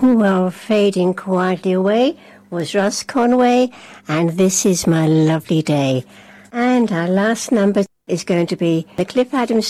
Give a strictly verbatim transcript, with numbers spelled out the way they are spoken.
Well, fading quietly away was Ross Conway, and This Is My Lovely Day. And our last number is going to be the Cliff Adams